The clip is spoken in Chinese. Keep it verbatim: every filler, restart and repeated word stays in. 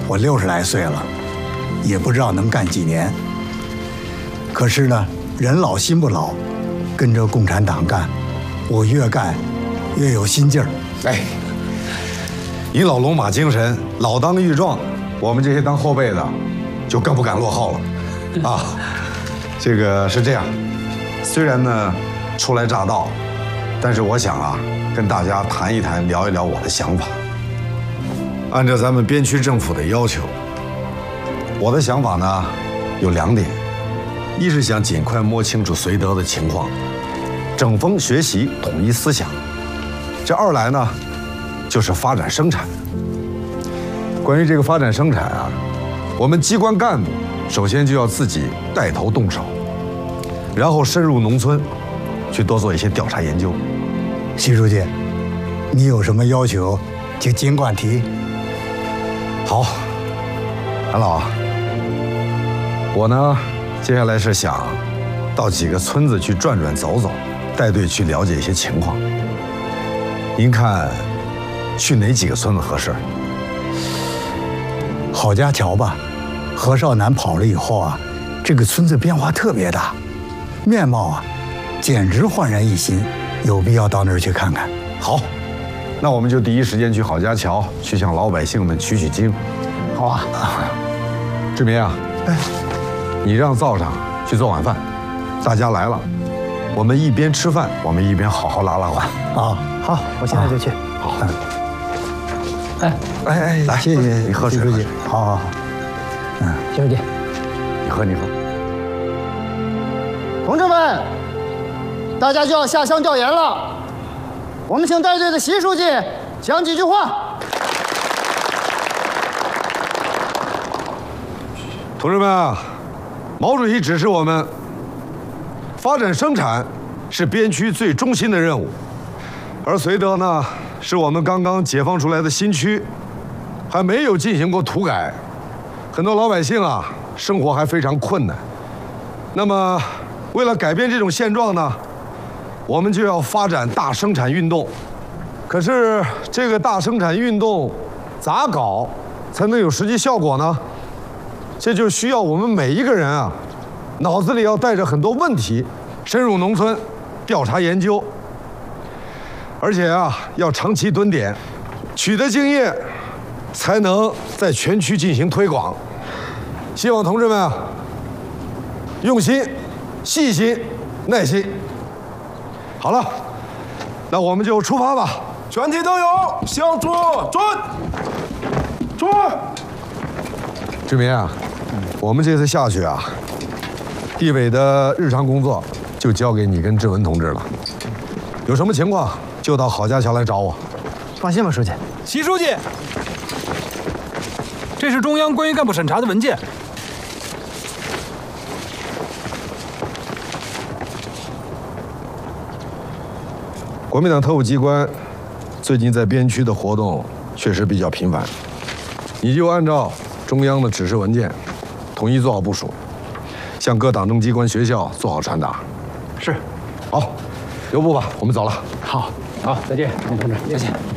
我六十来岁了，也不知道能干几年。可是呢，人老心不老，跟着共产党干，我越干越有心劲儿。 哎，以老龙马精神，老当益壮，我们这些当后辈的就更不敢落后了。啊，这个是这样，虽然呢初来乍到，但是我想啊，跟大家谈一谈，聊一聊我的想法。按照咱们边区政府的要求，我的想法呢有两点。一是想尽快摸清楚绥德的情况，整风学习，统一思想。这二来呢，就是发展生产。关于这个发展生产啊，我们机关干部首先就要自己带头动手，然后深入农村，去多做一些调查研究。 习书记，你有什么要求，就尽管提。 好，韩老，我呢。接下来是想到几个村子去转转走走，带队去了解一些情况。您看，去哪几个村子合适？ 郝家桥吧，何少南跑了以后啊，这个村子变化特别大，面貌啊，简直焕然一新，有必要到那儿去看看。 好，那我们就第一时间去郝家桥，去向老百姓们取取经。 好啊， 志明啊，哎。你让灶上去做晚饭，大家来了，我们一边吃饭，我们一边好好拉拉话。 啊，好，我现在就去。 好， 哎哎哎，来，谢谢你喝水。 书记，好好好。嗯， 习书记， 你喝你喝。 同志们，大家就要下乡调研了，我们请带队的习书记讲几句话。 同志们啊！毛主席指示我们，发展生产是边区最中心的任务，而绥德呢，是我们刚刚解放出来的新区，还没有进行过土改，很多老百姓啊，生活还非常困难。那么，为了改变这种现状呢，我们就要发展大生产运动。可是，这个大生产运动咋搞才能有实际效果呢？这就需要我们每一个人啊，脑子里要带着很多问题，深入农村，调查研究，而且啊，要长期蹲点，取得经验，才能在全区进行推广。希望同志们啊，用心、细心、耐心。好了，那我们就出发吧！ 全体都有向左转，转。 志明啊，我们这次下去啊，地委的日常工作就交给你跟志文同志了。有什么情况就到郝家桥来找我。 放心吧，书记。 习书记，这是中央关于干部审查的文件。 国民党特务机关最近在边区的活动确实比较频繁，你就按照中央的指示文件，统一做好部署，向各党政机关、学校做好传达。 是， 好，留步吧，我们走了。 好， 好，再见，陈同志，再见。